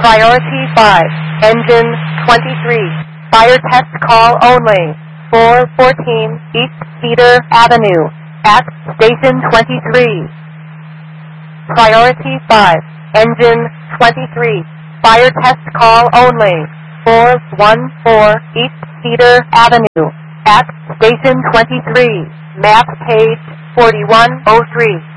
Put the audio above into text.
Priority 5, engine 23. Fire test call only. 414 East Cedar Avenue at Station 23. Priority 5, engine 23. Fire test call only. 414 East Cedar Avenue at Station 23. Map page 4103.